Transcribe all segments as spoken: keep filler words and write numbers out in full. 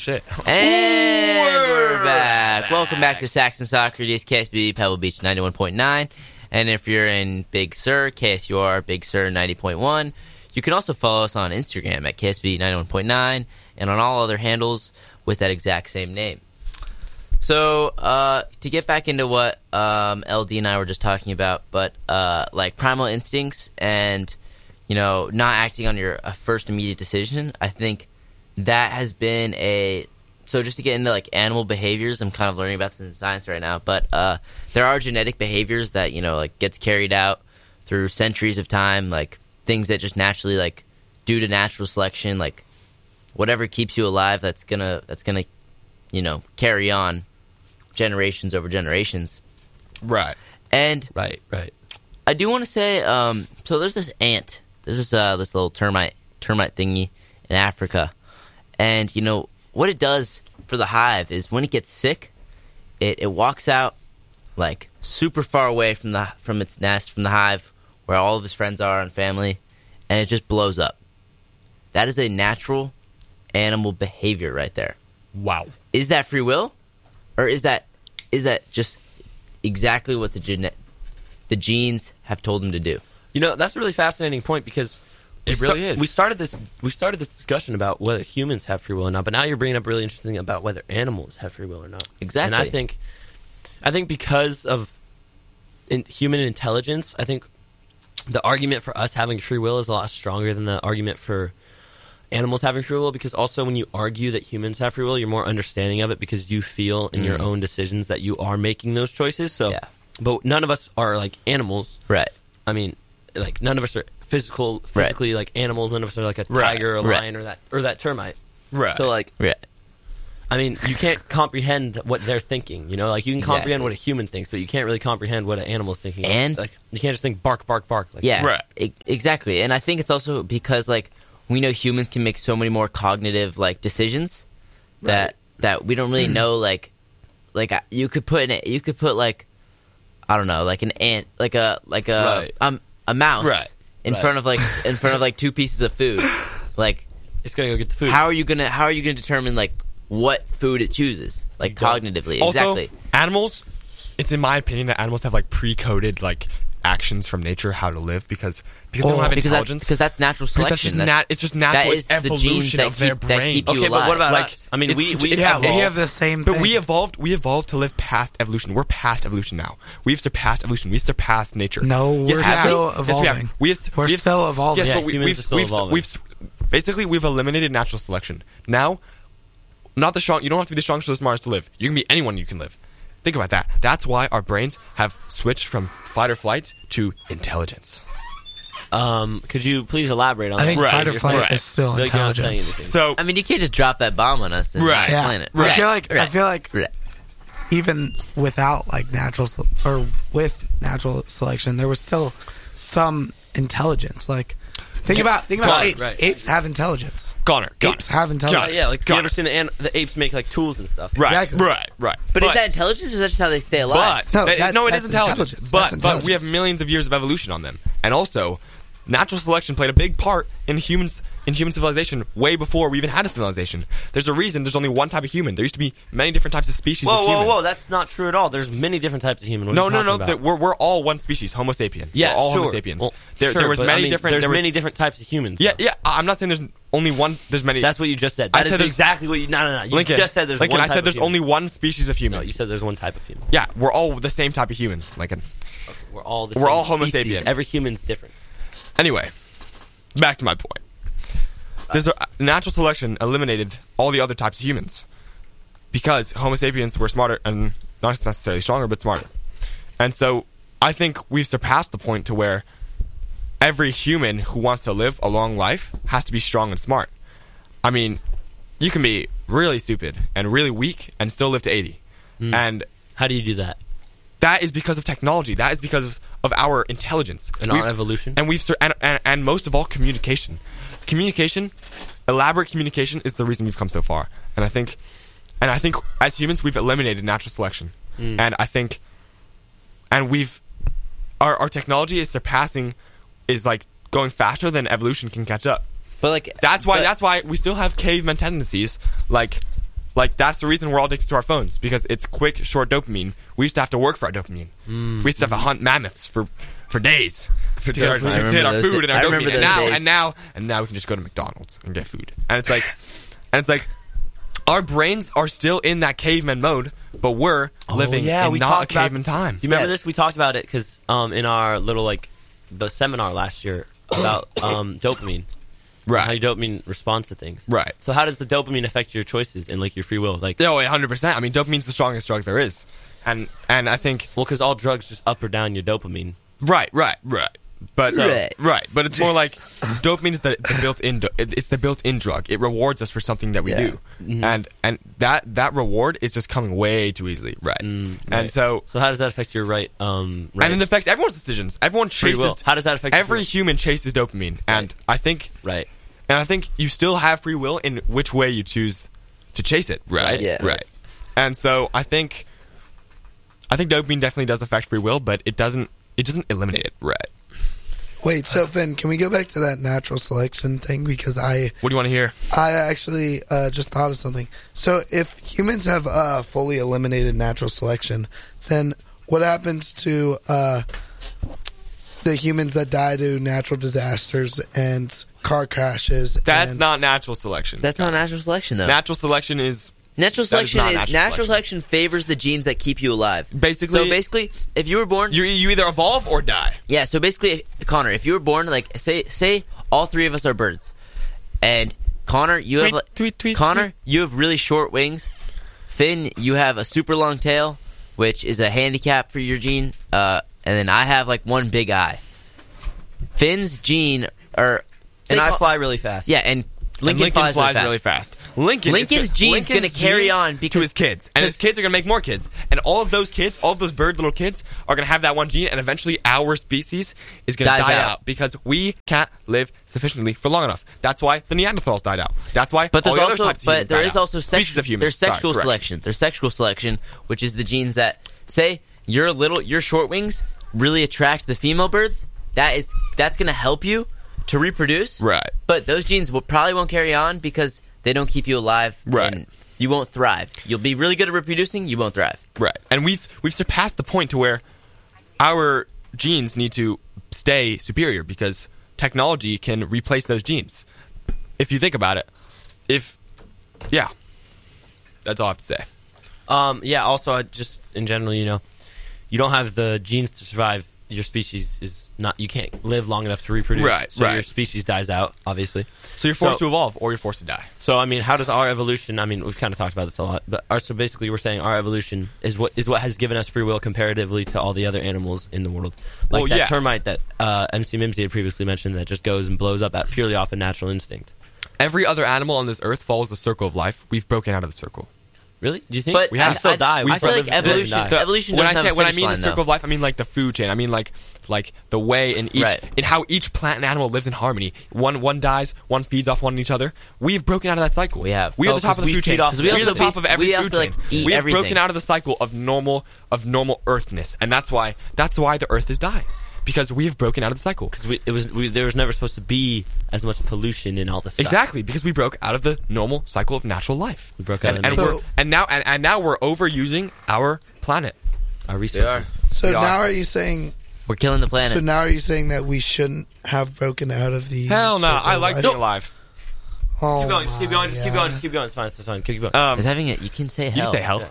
shit. And we're back. Welcome back to Saxon Socrates, K S B Pebble Beach ninety-one point nine. And if you're in Big Sur, K S U R Big Sur ninety point one. You can also follow us on Instagram at K S B ninety-one point nine and on all other handles with that exact same name. So, uh, to get back into what um, L D and I were just talking about, but uh, like primal instincts and, you know, not acting on your uh, first immediate decision, I think that has been a... So just to get into like animal behaviors, I'm kind of learning about this in science right now, but uh, there are genetic behaviors that, you know, like gets carried out through centuries of time, like things that just naturally, like, due to natural selection, like whatever keeps you alive, that's gonna that's gonna, you know, carry on generations over generations. Right. And right, right. I do want to say, um, so there's this ant, there's this uh, this little termite termite thingy in Africa, and you know what it does for the hive is when it gets sick, it, it walks out like super far away from the from its nest, from the hive where all of his friends are and family, and it just blows up. That is a natural animal behavior right there. Wow. Is that free will, or is that is that just exactly what the gene the genes have told them to do? You know, that's a really fascinating point because it really sta- is. We started this we started this discussion about whether humans have free will or not, but now you're bringing up really interesting thing about whether animals have free will or not. Exactly. And I think I think because of in, human intelligence, I think the argument for us having free will is a lot stronger than the argument for animals having free will, because also when you argue that humans have free will, you're more understanding of it because you feel in mm. your own decisions that you are making those choices. So, yeah. But none of us are like animals. Right. I mean, like none of us are physical, physically right. like animals. None of us are like a right. tiger or a right. lion or that or that termite. Right. So like, right. I mean, you can't comprehend what they're thinking. You know, like you can exactly. comprehend what a human thinks, but you can't really comprehend what an animal's thinking. And like, you can't just think bark, bark, bark. Like, yeah, right. e- exactly. And I think it's also because like we know humans can make so many more cognitive like decisions that right. that we don't really know. Like, like you could put an, you could put like I don't know, like an ant, like a like a right. um a mouse right. in right. front of like in front of like two pieces of food. Like, it's gonna go get the food. How are you gonna how are you gonna determine like what food it chooses, like cognitively? Also, exactly. Animals, it's in my opinion that animals have like pre-coded like actions from nature how to live because because oh, they don't have because intelligence. That's, because that's natural selection. That's just that's, nat- it's just natural that is evolution the of their keep, that brain. keep you okay, alive. but what about like, us? I mean, we we yeah, evolved. we have the same But thing. we evolved. We evolved to live past evolution. We're past evolution now. We've surpassed evolution. We've surpassed nature. No, we're yes, we have. still Yes, we evolving. have. We have, We're we have, still evolving. Yes, Yeah, but we, humans we've are still we've, evolving. we've basically we've eliminated natural selection. Now, not the strong. You don't have to be the strongest or the smartest to live. You can be anyone. You can live. Think about that. That's why our brains have switched from fight or flight to intelligence. Um, could you please elaborate on I that? think Right. fight or You're flight right. is still Like you're not saying intelligence. anything. So I mean, you can't just drop that bomb on us and Right. not explain Yeah, it. I feel like I Right. feel like Right. even without like natural se- or with natural selection, there was still some intelligence. Like think about think about Right, apes. right. Apes have intelligence. Goner, Goner. Apes have Uh, intelligence. yeah, like Got you it. ever seen the an- the apes make like tools and stuff? Right, Exactly. right, right. But, is that intelligence, or is that just how they stay alive? But No, that- that- no, it that's is intelligence. intelligence. But That's but we have intelligence. millions of years of evolution on them, and also natural selection played a big part in humans in human civilization way before we even had a civilization. There's a reason there's only one type of human. There used to be many different types of species Whoa, of whoa, human. whoa! That's not true at all. There's many different types of human. What No, are you no, talking no. about? that We're we're all one species, Homo sapien. Yeah, we're all sure. Homo sapiens. Well, there, sure, there was but, many I mean, different. There's there was, many different types of humans. Yeah, though. yeah. I'm not saying there's only one. There's many. That's what you just said. I That said is there's- exactly what you. No, no, no. You Lincoln, just said there's Lincoln, one I type said of there's human. only one species of human. No, you said there's one type of human. Yeah, we're all the same type of human. Like, an, We're all the We're same all Homo species. sapien. Every human's different. anyway, back to my point. There's a natural selection eliminated all the other types of humans because Homo sapiens were smarter and not necessarily stronger, but smarter. And so I think we've surpassed the point to where every human who wants to live a long life has to be strong and smart. I mean, you can be really stupid and really weak and still live to eighty. Mm. And How do you do that? that is because of technology. That is because of, of our intelligence. And We've- our evolution? And we've sur- and, and, and most of all, communication. Communication, elaborate communication, is the reason we've come so far. And I think, and I think as humans, we've eliminated natural selection. Mm. And I think, and we've, our our technology is surpassing, is like going faster than evolution can catch up. But like That's why. but- that's why we still have caveman tendencies. Like, Like, that's the reason we're all addicted to our phones, because it's quick, short dopamine. We used to have to work for our dopamine. Mm. We used to have to hunt mammoths for for days to get our, I to remember get our those food da- and our I dopamine. remember And those now, days. and now, and now we can just go to McDonald's and get food. And it's like, and it's like, our brains are still in that caveman mode, but we're living yeah, in we not a talked about- caveman time. Do you remember Yeah. this? We talked about it because um, in our little like the seminar last year about um, dopamine, how Right. your dopamine responds to things. Right. So how does the dopamine affect your choices and like your free will? Like, No, one hundred percent. I mean, dopamine's the strongest drug there is. And and I think well, because all drugs just up or down your dopamine. right, right, right. But Right. right, but it's more like dopamine is the, the built-in. Do- it- it's the built-in drug. It rewards us for something that we Yeah. do, and and that that reward is just coming way too easily. Right, Mm, and right. so So how does that affect your right? Um, right? and it affects everyone's decisions. Everyone free chases. will. How does that affect your Every free human chases dopamine, and I think will? Right. and I think you still have free will in which way you choose to chase it. Right. Yeah. Right. And so I think, I think dopamine definitely does affect free will, but it doesn't. It doesn't eliminate it. Right. Wait, so Finn, can we go back to that natural selection thing? Because I, What do you want to hear? I actually uh, just thought of something. So if humans have uh, fully eliminated natural selection, then what happens to uh, the humans that die to natural disasters and car crashes? That's and, not natural selection. That's not natural selection, though. Natural selection is natural that is selection not is natural natural selection. selection favors the genes that keep you alive. basically So basically, if you were born, you you either evolve or die. yeah. So basically, Connor, if you were born like say say all three of us are birds, and Connor, you have Tweet, like, tweet, tweet, Connor, tweet. you have really short wings. Finn, you have a super long tail, which is a handicap for your gene. Uh, and then I have like one big eye. Finn's gene, or say And I Con- fly really fast. yeah, and And Lincoln, flies, really fast. really fast. Lincoln is Lincoln's gonna- gene's gonna carry genes on to because- his kids, and his because- kids are gonna make more kids, and all of those kids, all of those bird little kids, are gonna have that one gene, and eventually our species is gonna Dies die out. out. because we can't live sufficiently for long enough. That's why the Neanderthals died out. That's why. But there's all the also, other types of but humans there died is out. also Species sexual. of humans. There's Sorry, sexual correction. selection. There's sexual selection, which is the genes that say your little, your short wings really attract the female birds. That is, that's going to help you to reproduce. Right. But those genes will probably won't carry on because they don't keep you alive. Right. And you won't thrive. You'll be really good at reproducing. You won't thrive. Right. And we've we've surpassed the point to where our genes need to stay superior because technology can replace those genes. If you think about it, if yeah, that's all I have to say. Um, yeah. Also, I just in general, you know, you don't have the genes to survive. Your species is not. You can't live long enough to reproduce. Right, So right. your species dies out, obviously. So you're forced So- to evolve, or you're forced to die. So I mean, how does our evolution? I mean, we've kind of talked about this a lot, but our, so basically, we're saying our evolution is what is what has given us free will comparatively to all the other animals in the world. Like Well, that yeah. termite that uh, M C Mimsy had previously mentioned that just goes and blows up at purely off a natural instinct. Every other animal on this earth follows the circle of life. We've broken out of the circle. Really? Do you think But we I- have still I- die? I We feel still like live- live and evolution- die. The- evolution when doesn't I say have a when I finish mean line, the circle though. of life, I mean like the food chain. I mean like like the way in each Right. in how each plant and animal lives in harmony. One one dies, one feeds off one each other. We've broken out of that cycle. We have. We are Oh, the top 'cause of the we food feed chain. off- 'Cause we we are also the top be- of every we food also, like, chain. eat we have everything. broken out of the cycle of normal of normal earthness, and that's why that's why the earth is dying because we have broken out of the cycle. Because we, it was we, there was never supposed to be as much pollution in all this stuff. Exactly, because we broke out of the normal cycle of natural life. We broke out and, of and the- we're So- and now and, and now we're overusing our planet. Our resources. So We are. now are you saying? We're killing the planet. So now are you saying that we shouldn't have broken out of the? Hell no, circle I of like life? being alive. Oh Keep going. Just keep going. Just my keep going. God. Just keep going. It's fine. It's fine. Keep going. Um, Is having it? You can say you hell. can say hell.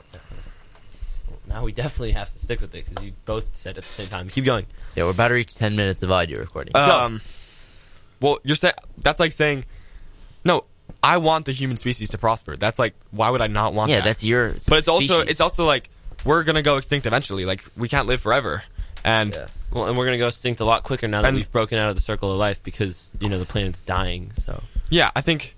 Now we definitely have to stick with it because you both said at the same time. Keep going. Yeah, we're about to reach ten minutes of audio recording. Um, well, you're saying that's like saying, no, I want the human species to prosper. That's like, why would I not want yeah, that? that's your. But it's also species. it's also like we're gonna go extinct eventually. Like we can't live forever, and Yeah. Well, and we're gonna go extinct a lot quicker now that And- we've broken out of the circle of life because you know the planet's dying. So yeah, I think,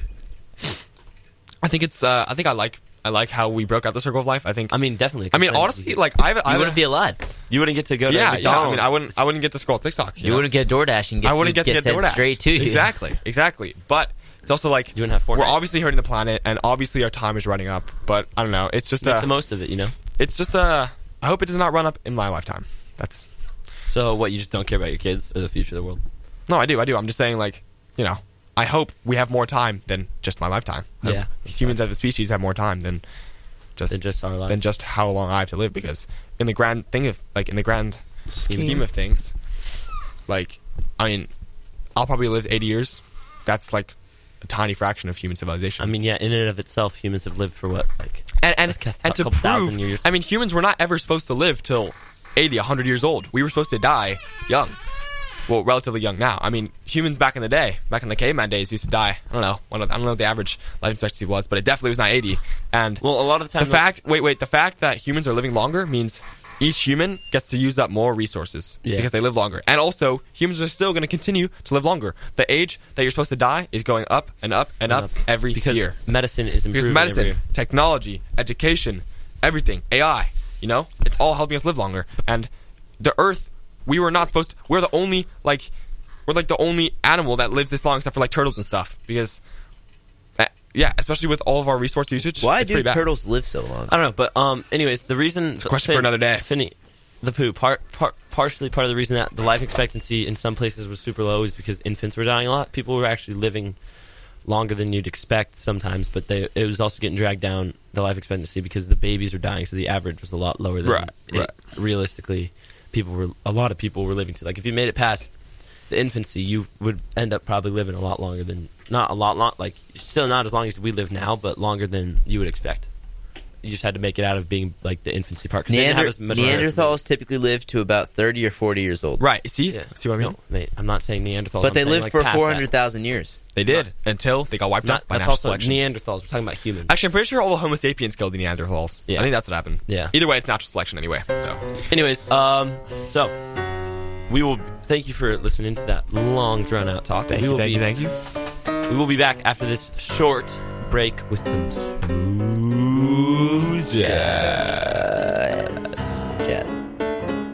I think it's uh, I think I like I like how we broke out the circle of life. I think I mean, definitely. I mean 'cause then honestly, you, like I've You I wouldn't be alive. you wouldn't get to go to yeah yeah. McDonald's. I mean I wouldn't I wouldn't get to scroll TikTok. You, You know? wouldn't get DoorDash and get I wouldn't food get to get sent DoorDash straight to you. Exactly, exactly. But it's also like You wouldn't have Fortnite. we're obviously hurting the planet, and obviously our time is running up. But I don't know. It's just Make uh, the most of it, you know. it's just uh, I hope it does not run up in my lifetime. That's So what? You just don't care about your kids or the future of the world? no, I do, I do. I'm just saying, like, you know, I hope we have more time than just my lifetime. I hope Yeah. humans as a species have more time than just Than just our lives. than just how long I have to live. Because in the grand thing of like in the grand Scheme. scheme of things, like I mean, I'll probably live eighty years. That's like a tiny fraction of human civilization. I mean, yeah, in and of itself, humans have lived for what, like, and and, like a and to couple thousand prove, years. I mean, humans were not ever supposed to live till eighty, one hundred years old. We were supposed to die young. Well, relatively young now. I mean, humans back in the day, back in the caveman days, used to die. I don't know. I don't know what the average life expectancy was, but it definitely was not eighty. And well, a lot of the the time, fact, wait, wait, the fact that humans are living longer means each human gets to use up more resources Yeah. because they live longer. And also, humans are still going to continue to live longer. The age that you're supposed to die is going up and up and up every because year. medicine is Because improving medicine, every year. technology, education, everything, A I, you know, it's all helping us live longer. And the Earth, we were not supposed to, we're the only, like, we're like the only animal that lives this long except for like turtles and stuff. Because, uh, yeah, especially with all of our resource usage. Why it's do pretty bad. turtles live so long? I don't know, but um, anyways, the reason It's a question for another day. Finny, the poo part, part partially part of the reason that the life expectancy in some places was super low is because infants were dying a lot. People were actually living longer than you'd expect sometimes, but they it was also getting dragged down the life expectancy because the babies were dying, so the average was a lot lower than Right, it- right. realistically people were. A lot of people were living to. Like if you made it past the infancy, you would end up probably living a lot longer than not a lot long, like still not as long as we live now, but longer than you would expect. You just had to make it out of being like the infancy part. 'cause they didn't Neander- have as much Neanderthals typically live to about thirty or forty years old. Right, see? Yeah. See what I mean? No, mate, I'm not saying Neanderthals, But I'm they saying, lived like, for past that. four hundred thousand years. They did, until they got wiped Not, out by that's natural also selection. Neanderthals. We're talking about humans. Actually, I'm pretty sure all the Homo sapiens killed the Neanderthals. Yeah. I think that's what happened. Yeah. Either way, it's natural selection anyway. So Anyways, um, so we will thank you for listening to that long, drawn out talk. thank we you, will thank be, you, thank you. We will be back after this short break with some smooth jazz. Uh, yeah.